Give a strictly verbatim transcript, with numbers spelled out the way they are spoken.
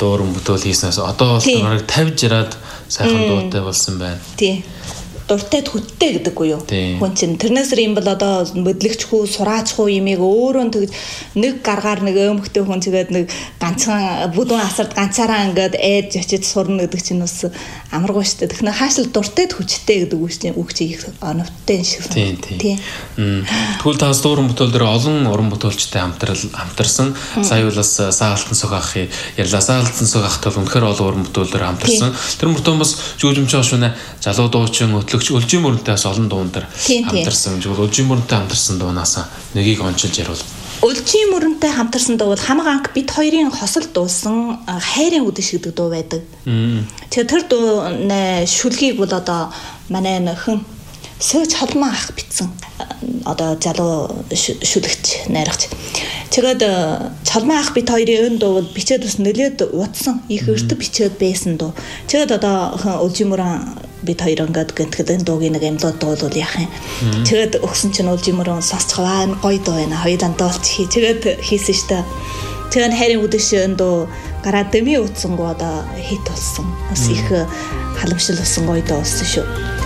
дууран бүтээл хийснээс одоо бол бараг тавьж ираад сайхан дуутай болсон байна. Тий. Дуртай хүттэй гэдэг үү юу? Хүн чинь тэрнээс юм бол одоо бодлогчгүй, сураачгүй юмыг өөрөө тэгж нэг гаргаар нэг өмхтэй хүн тэгээд нэг ганцхан бүдүүн асарт ганцаараа ингээд ээж очиж сурна гэдэг чинь бас амаргүй шүү дээ. Тэгэхээр хаашил дуртай хүчтэй гэдэг үг чинь үг чи их оновттой шиг тийм тийм. Тэгвэл таас дууран бүтээл дээр олон уран бүтээлчтэй хамтрал хамтарсан. Сая бас Саалтан Сүх ахын ярьлаа. Саалтан Сүх ахт бол үнэхээр олон уран бүтээл дээр хамтарсан. Тэр мөртөө бас жүүжимч шунаа залуу дуучин Өлжийн мөрөнтэй бас олон дуун дээр хамтарсан. Жигүүл Өлжийн мөрөнтэй хамтарсан дуунаас нэгийг онцолж ярил. Өлжийн мөрөнтэй хамтарсан дуу бол хамаг анх бид хоёрын хосол дуусан хайрын үдэш гэдэг дуу байдаг. Тэгэхээр тэр дуу шүлгийг бол одоо манай нөхөн Сөөж холмоо ах битсэн. Одоо залуу шүлэгч найрагч. Тэгээд чалмаа ах бит хоёрын өн дуу бол бичээд бас нөлөөд утсан. Их өртөг бичээд байсан дуу. Тэгээд одоо Өлжийн мөрөн бит хоёр ингээд гэнтгэл энэ дуугийн нэг амьлууд дуу бол яах юм. Тэгээд өгсөн чинь Өлжийн мөрөн сонсцгаа гоё дуу байна. Хоёулаа дуулч хий. Тэгээд хийсэн штэ. Тэгээд хайрын үдэш өн дуу гараа дэми утсангүй одоо хит болсон. Бас их халамжлал болсон гоё дуу болсон шүү.